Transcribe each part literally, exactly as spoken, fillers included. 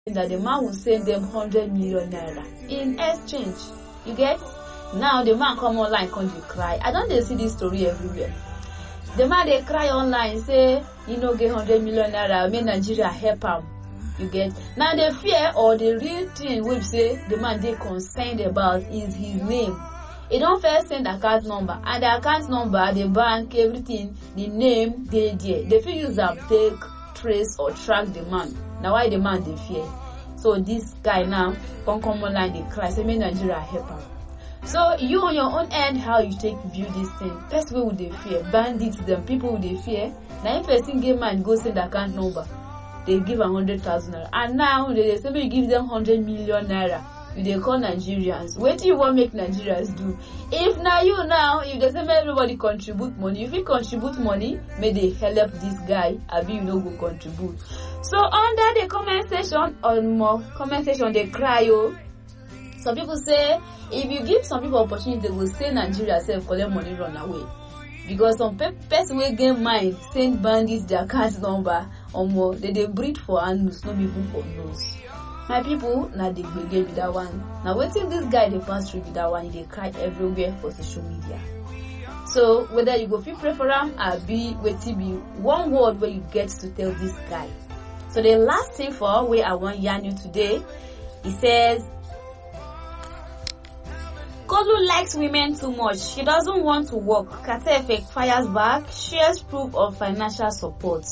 that the man will send them one hundred million naira in exchange. You get? Now the man come online, come dey cry. I don't dey see this story everywhere. The man they cry online, say he no get one hundred million naira, make Nigeria help him. You get? Now the fear or the real thing we say the man they concerned about is his name. He don't first send account number, and the account number, the bank, everything, the name, they there. They feel use that take, trace or track the man. Now why the man they fear? So this guy now come come online, they cry, say make Nigeria help him. So you on your own end, how you take view this thing? First way would they fear? Bandits, them people would they fear? Now if person give man go send the account number, they give a hundred thousand naira, and now they say you give them hundred million naira. You they call Nigerians. What do you want make Nigerians do? If now you now, if they say everybody contribute money, if you contribute money, may they help this guy, abi you know go contribute. So under the comment section, on more comment section, they cry oh. Some people say if you give some people opportunity, they will stay Nigeria self collect money run away. Because some pe person will get mind send bandits their account number or more, they they breed for anus, not even for nose. My people, now they begin with that one. Now waiting this guy they pass through with that one, they cry everywhere for social media. So whether you go feel pray for him or be waiting be one word where you get to tell this guy. So the last thing for where I want yarn you today, he says Kolu likes women too much. She doesn't want to work. Katefe fires back, shares proof of financial support.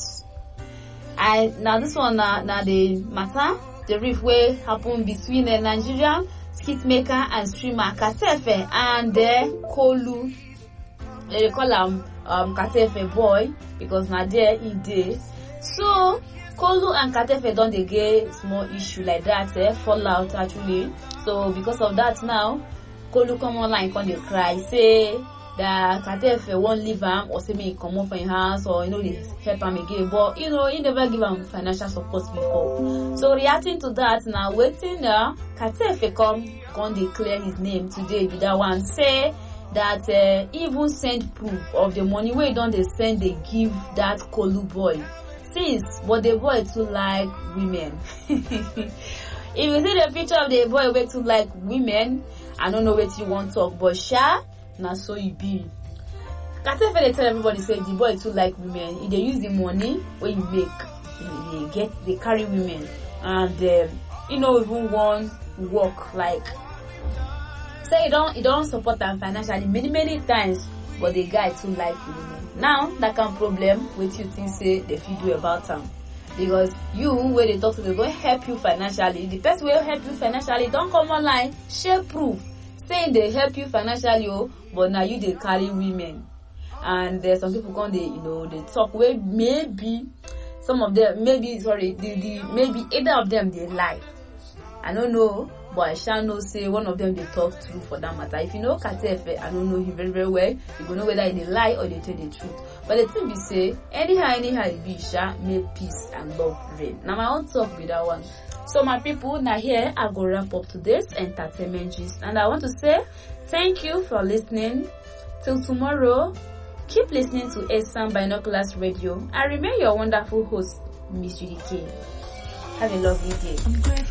I now this one now, now the matter. The rift way happened between the Nigerian skit maker and streamer Katefe and the Kolu. They call him um, Katefe boy because now there he did. So Kolu and Katefe don't they get small issue like that, eh, fall out actually. So because of that now, Kolu come online, come they cry, say that Katefe won't leave him or say me come off from your house or you know they help him again, but you know he never give him financial support before. So reacting to that now, waiting now, Katefe come come declare his name today with that one, say that uh, even send proof of the money where don't they send they give that Kolu boy. Since but the boy too like women. If you see the picture of the boy way too like women, I don't know what you want to talk, but sha now so you be. Katefe they tell everybody say the boy too like women. If they use the money when you make, they get they carry women, and um, you know even one work like say you don't you don't support them financially many many times, but the guy too like women. Now that can problem what you think say they feel do about them. Because you where they talk to them going help you financially. The person will help you financially. Don't come online, share proof saying they help you financially, oh, but now you they carry women. And there's some people come they you know they talk where maybe some of them maybe sorry the, the maybe either of them they lie. I don't know, but I shall know say one of them they talk true for that matter. If you know Katefe, I don't know him very very well, you go know whether they lie or they tell the truth. But the thing be say, anyhow anyhow it be, sha make peace and love reign. Now my own talk with that one. So my people, now here I go wrap up today's entertainment gist, and I want to say thank you for listening. Till tomorrow, keep listening to Esan Binoculars Radio. I remain your wonderful host, Miss Judy K. Have a lovely day.